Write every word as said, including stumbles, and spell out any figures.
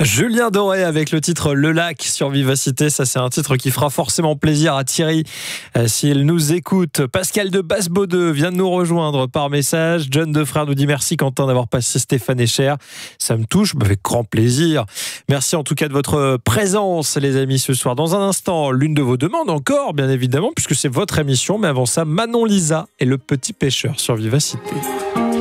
Julien Doré avec le titre Le Lac sur Vivacité. Ça, c'est un titre qui fera forcément plaisir à Thierry euh, s'il nous écoute. Pascal de Basse-Baudeux vient de nous rejoindre par message. John Defrère nous dit merci Quentin d'avoir passé Stéphane Echer. Ça me touche, avec grand plaisir. Merci en tout cas de votre présence, les amis, ce soir. Dans un instant, l'une de vos demandes encore, bien évidemment, puisque c'est votre émission. Mais avant ça, Manon Lisa et le petit pêcheur sur Vivacité.